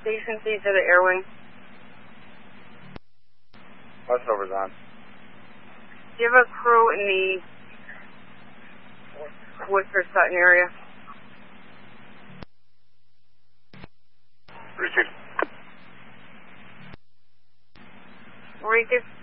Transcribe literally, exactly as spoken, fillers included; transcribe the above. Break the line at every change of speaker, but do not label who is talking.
decency to the air wing.
Westover's on.
Do you have a crew in the Worcester Sutton area?
Receive.
Receive.